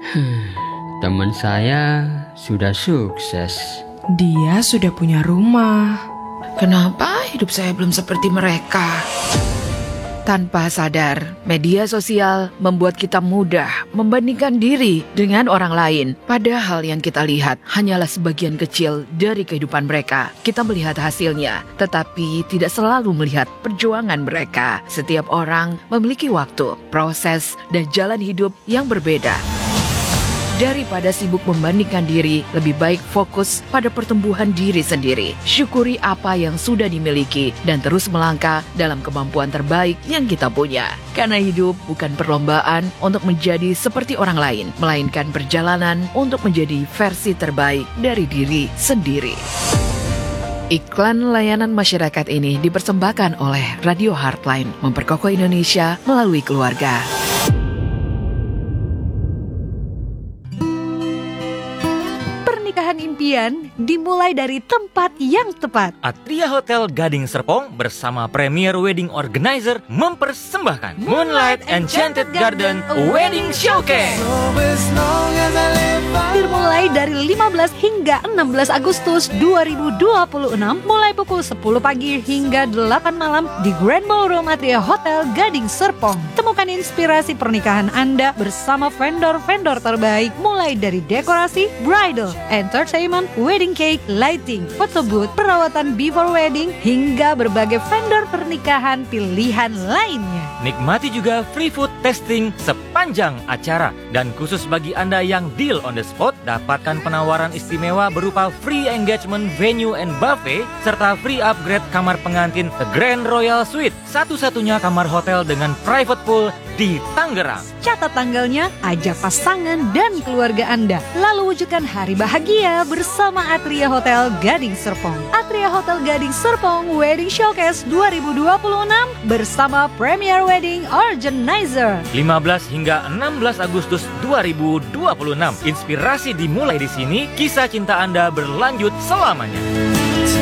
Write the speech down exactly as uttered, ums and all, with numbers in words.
Teman saya sudah sukses. Dia sudah punya rumah. Kenapa hidup saya belum seperti mereka? Tanpa sadar, media sosial membuat kita mudah membandingkan diri dengan orang lain. Padahal yang kita lihat hanyalah sebagian kecil dari kehidupan mereka. Kita melihat hasilnya, tetapi tidak selalu melihat perjuangan mereka. Setiap orang memiliki waktu, proses, dan jalan hidup yang berbeda. Daripada sibuk membandingkan diri, lebih baik fokus pada pertumbuhan diri sendiri. Syukuri apa yang sudah dimiliki dan terus melangkah dalam kemampuan terbaik yang kita punya. Karena hidup bukan perlombaan untuk menjadi seperti orang lain, melainkan perjalanan untuk menjadi versi terbaik dari diri sendiri. Iklan layanan masyarakat ini dipersembahkan oleh Radio Heartline, memperkokoh Indonesia melalui keluarga. Pernikahan impian dimulai dari tempat yang tepat. Atria Hotel Gading Serpong bersama Premier Wedding Organizer mempersembahkan Moonlight Enchanted Garden Wedding Showcase. Dimulai dari lima belas hingga enam belas Agustus dua ribu dua puluh enam, mulai pukul sepuluh pagi hingga delapan malam di Grand Ballroom Atria Hotel Gading Serpong. Temukan inspirasi pernikahan Anda bersama vendor-vendor terbaik, mulai dari dekorasi, bridal, entertainment, wedding cake, lighting, photo booth, perawatan before wedding, hingga berbagai vendor pernikahan pilihan lainnya. Nikmati juga free food tasting sepanjang acara. Dan khusus bagi Anda yang deal on the spot, dapatkan penawaran istimewa berupa free engagement venue and buffet, serta free upgrade kamar pengantin The Grand Royal Suite, satu-satunya kamar hotel dengan private pool di Tangerang. Catat tanggalnya, ajak pasangan dan keluarga Anda, lalu wujudkan hari bahagia bersama Atria Hotel Gading Serpong. Atria Hotel Gading Serpong Wedding Showcase dua ribu dua puluh enam bersama Premier Wedding Organizer. lima belas hingga enam belas Agustus dua ribu dua puluh enam. Inspirasi dimulai di sini, kisah cinta Anda berlanjut selamanya.